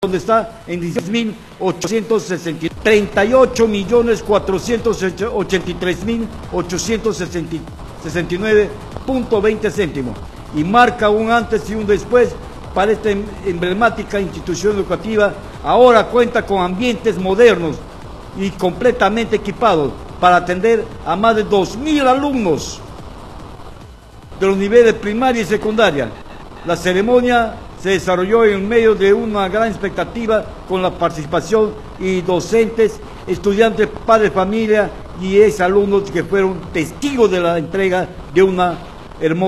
donde está en 16.860, 38.483.869.20 céntimos, y marca un antes y un después para esta emblemática institución educativa. Ahora cuenta con ambientes modernos y completamente equipados para atender a más de 2.000 alumnos de los niveles primaria y secundaria. La ceremonia se desarrolló en medio de una gran expectativa con la participación y docentes, estudiantes, padres de familia y exalumnos que fueron testigos de la entrega de una hermosa